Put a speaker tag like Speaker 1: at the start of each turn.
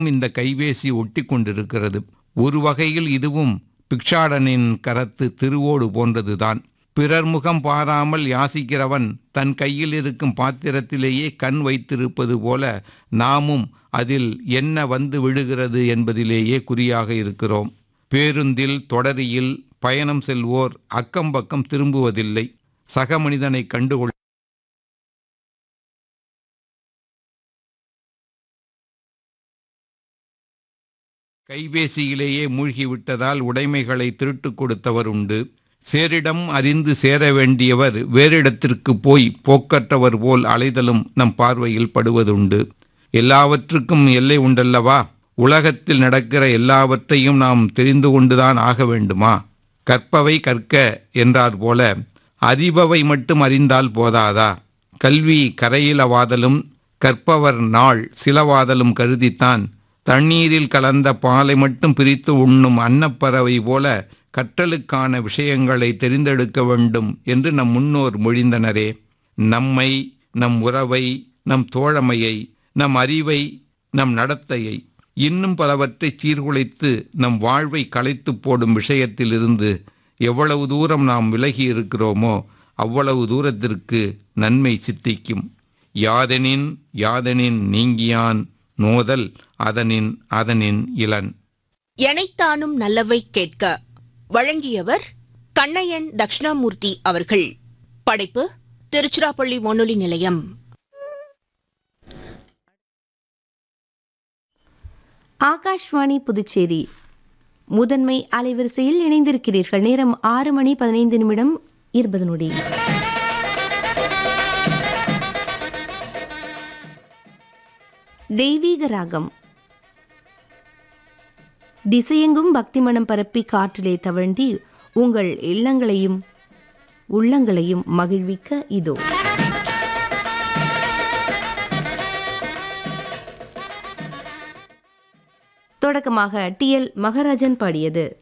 Speaker 1: இந்த கைபேசி ஒட்டி கொண்டிருக்கிறது. ஒரு வகையில் இதுவும் பிக்ஷாடனின் கரத்து திருவோடு போன்றதுதான். பிறர் முகம் பாராமல் யாசிக்கிறவன் தன் கையில் இருக்கும் பாத்திரத்திலேயே கண் வைத்திருப்பது போல நாமும் அதில் என்ன வந்து விழுகிறது என்பதிலேயே குறியாக இருக்கிறோம். பேருந்தில் தொடரியில் பயணம் செல்வோர் அக்கம்பக்கம் திரும்புவதில்லை. சக மனிதனை கண்டுகொள்ள கைபேசியிலேயே மூழ்கிவிட்டதால் உடைமைகளை திருட்டு கொடுத்தவர் உண்டு. சேரிடம் அறிந்து சேர வேண்டியவர் வேறிடத்திற்கு போய் போக்கற்றவர் போல் அலைதலும் நம் பார்வையில் படுவதுண்டு. எல்லாவற்றுக்கும் எல்லை உண்டல்லவா? உலகத்தில் நடக்கிற எல்லாவற்றையும் நாம் தெரிந்து கொண்டுதான் ஆக வேண்டுமா? கற்பவை கற்க என்றார் போல அறிபவை மட்டும் அறிந்தால் போதாதா? கல்வி கரையிலவாதலும் கற்பவர் நாள் சிலவாதலும் கருதித்தான் தண்ணீரில் கலந்த பாலை மட்டும் பிரித்து உண்ணும் அன்னப்பறவை போல கற்றலுக்கான விஷயங்களை தெரிந்தெடுக்க வேண்டும் என்று நம் முன்னோர் மொழிந்தனரே. நம்மை, நம் உறவை, நம் தோழமையை, நம் அறிவை, நம் நடத்தையை, இன்னும் பலவற்றை சீர்குலைத்து நம் வாழ்வை களைத்து போடும் விஷயத்திலிருந்து எவ்வளவு தூரம் நாம் விலகி இருக்கிறோமோ அவ்வளவு தூரத்திற்கு நன்மை சித்திக்கும். யாதெனின் யாதெனின் நீங்கியான் நோதல் அதனின் அதனின் இளன்.
Speaker 2: எனைத்தானும் நல்லவை கேட்க வழங்கியவர் கண்ணையன் தட்சிணாமூர்த்தி அவர்கள். படைப்பு திருச்சிராப்பள்ளி வானொலி நிலையம்.
Speaker 3: ஆகாஷ்வாணி புதுச்சேரி முதன்மை அலைவரிசையில் இணைந்திருக்கிறீர்கள். நேரம் 6:15 தெய்வீக ராகம். திசையெங்கும் பக்தி மனம் பரப்பி காற்றிலே தவழ்ந்தி உங்கள் இல்லங்களையும் உள்ளங்களையும் மகிழ்விக்க இதோ. தொடக்கமாக டி.எல். மகராஜன் பாடியது.